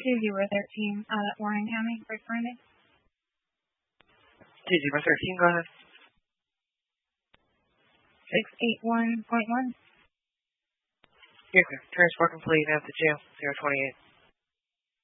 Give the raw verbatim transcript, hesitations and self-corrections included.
two zero thirteen, uh, Warren County, responding. two zero thirteen, go ahead. six eight one point one. You're clear. Transport complete at the jail, zero twenty-eight.